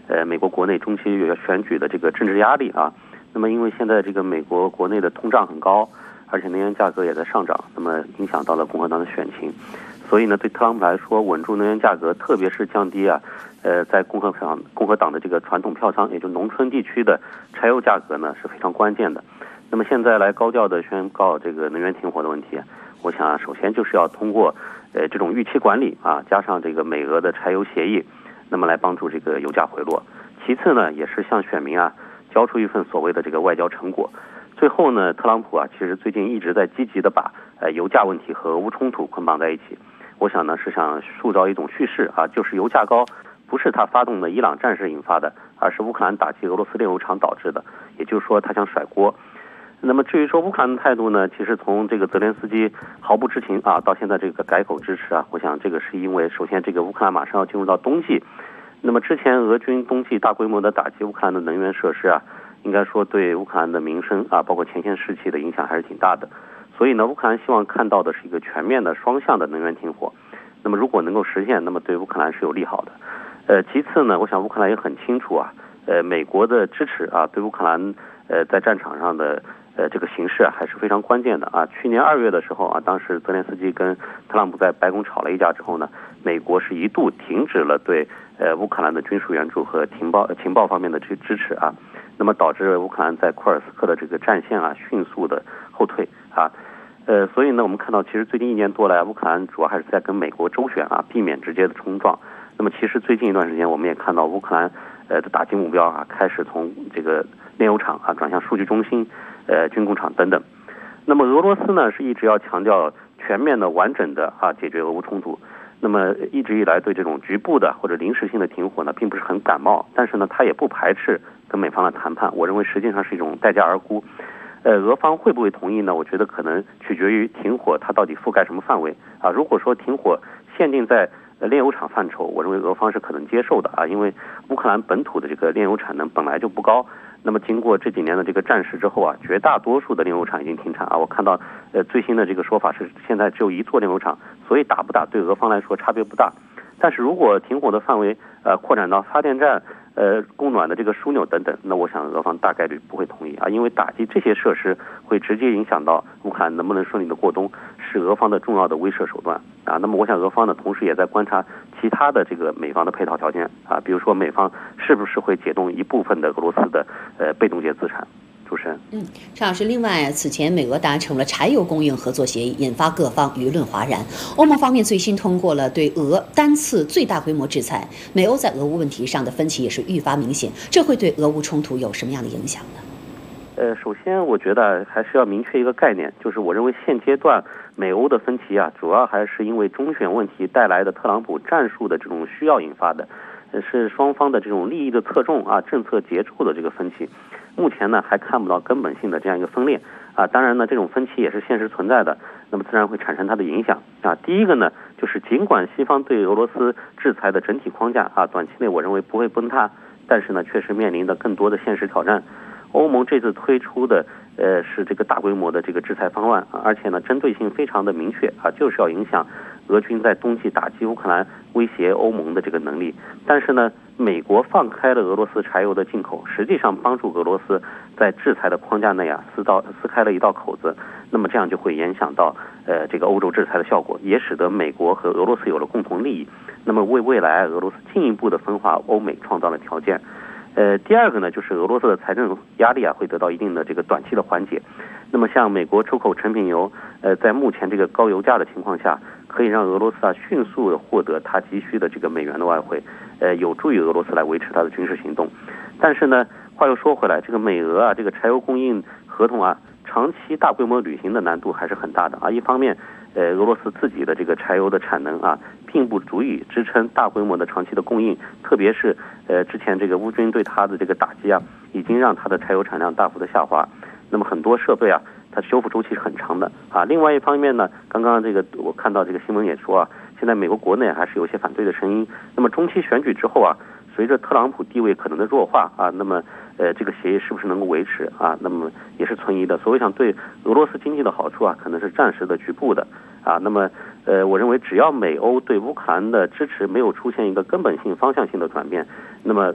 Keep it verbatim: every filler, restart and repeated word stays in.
呃美国国内中期选举的这个政治压力啊。那么因为现在这个美国国内的通胀很高，而且能源价格也在上涨，那么影响到了共和党的选情。所以呢，对特朗普来说，稳住能源价格，特别是降低啊，呃，在共和党共和党的这个传统票仓，也就农村地区的柴油价格呢是非常关键的。那么现在来高调的宣告这个能源停火的问题，我想啊，首先就是要通过呃这种预期管理啊，加上这个美俄的柴油协议，那么来帮助这个油价回落。其次呢，也是向选民啊交出一份所谓的这个外交成果。最后呢，特朗普啊，其实最近一直在积极的把呃油价问题和俄乌冲突捆绑在一起。我想呢，是想塑造一种叙事啊，就是油价高不是他发动的伊朗战事引发的，而是乌克兰打击俄罗斯炼油厂导致的。也就是说，他想甩锅。那么至于说乌克兰的态度呢，其实从这个泽连斯基毫不知情啊，到现在这个改口支持啊，我想这个是因为首先这个乌克兰马上要进入到冬季，那么之前俄军冬季大规模的打击乌克兰的能源设施啊，应该说对乌克兰的民生啊，包括前线士气的影响还是挺大的。所以呢，乌克兰希望看到的是一个全面的双向的能源停火。那么如果能够实现，那么对乌克兰是有利好的。呃，其次呢，我想乌克兰也很清楚啊，呃，美国的支持啊，对乌克兰呃在战场上的呃这个形势啊还是非常关键的啊。去年二月的时候啊，当时泽连斯基跟特朗普在白宫吵了一架之后呢，美国是一度停止了对呃乌克兰的军事援助和情报情报方面的这支持啊，那么导致乌克兰在库尔斯克的这个战线啊迅速的后退啊。呃，所以呢，我们看到，其实最近一年多来，乌克兰主要还是在跟美国周旋啊，避免直接的冲撞。那么，其实最近一段时间，我们也看到乌克兰呃的打击目标啊，开始从这个炼油厂啊转向数据中心、呃军工厂等等。那么，俄罗斯呢是一直要强调全面的、完整的啊解决俄乌冲突。那么一直以来对这种局部的或者临时性的停火呢，并不是很感冒，但是呢，他也不排斥跟美方的谈判。我认为实际上是一种待价而沽。呃，俄方会不会同意呢？我觉得可能取决于停火它到底覆盖什么范围啊。如果说停火限定在炼油厂范畴，我认为俄方是可能接受的啊，因为乌克兰本土的这个炼油产能本来就不高。那么经过这几年的这个战事之后啊，绝大多数的炼油厂已经停产啊。我看到呃最新的这个说法是，现在只有一座炼油厂，所以打不打对俄方来说差别不大。但是如果停火的范围呃扩展到发电站、呃供暖的这个枢纽等等，那我想俄方大概率不会同意啊，因为打击这些设施会直接影响到乌克兰能不能顺利的过冬，是俄方的重要的威慑手段啊。那么我想俄方呢，同时也在观察其他的这个美方的配套条件啊，比如说美方是不是会解冻一部分的俄罗斯的呃被冻结资产。主持人， 嗯，陈老师，另外，此前美俄达成了柴油供应合作协议，引发各方舆论哗然。欧盟方面最新通过了对俄单次最大规模制裁，美欧在俄乌问题上的分歧也是愈发明显，这会对俄乌冲突有什么样的影响呢？ 呃，首先我觉得还是要明确一个概念，就是我认为现阶段美欧的分歧啊，主要还是因为中选问题带来的特朗普战术的这种需要引发的，是双方的这种利益的侧重啊，政策节奏的这个分歧。目前呢还看不到根本性的这样一个分裂啊，当然呢这种分歧也是现实存在的，那么自然会产生它的影响啊。第一个呢，就是尽管西方对俄罗斯制裁的整体框架啊，短期内我认为不会崩塌，但是呢确实面临的更多的现实挑战。欧盟这次推出的呃是这个大规模的这个制裁方案，而且呢针对性非常的明确啊，就是要影响俄军在冬季打击乌克兰、威胁欧盟的这个能力。但是呢，美国放开了俄罗斯柴油的进口，实际上帮助俄罗斯在制裁的框架内啊撕到撕开了一道口子。那么这样就会影响到呃这个欧洲制裁的效果，也使得美国和俄罗斯有了共同利益。那么为未来俄罗斯进一步的分化欧美创造了条件。呃，第二个呢，就是俄罗斯的财政压力啊会得到一定的这个短期的缓解。那么像美国出口成品油，呃，在目前这个高油价的情况下，可以让俄罗斯啊迅速的获得它急需的这个美元的外汇，呃，有助于俄罗斯来维持它的军事行动。但是呢，话又说回来，这个美俄啊这个柴油供应合同啊，长期大规模履行的难度还是很大的啊。一方面，呃，俄罗斯自己的这个柴油的产能啊，并不足以支撑大规模的长期的供应，特别是呃之前这个乌军对它的这个打击啊，已经让它的柴油产量大幅的下滑。那么很多设备啊，它修复周期是很长的啊。另外一方面呢，刚刚这个我看到这个新闻也说啊，现在美国国内还是有些反对的声音。那么中期选举之后啊，随着特朗普地位可能的弱化啊，那么呃这个协议是不是能够维持啊？那么也是存疑的。所以我想对俄罗斯经济的好处啊，可能是暂时的局部的啊。那么呃，我认为只要美欧对乌克兰的支持没有出现一个根本性、方向性的转变，那么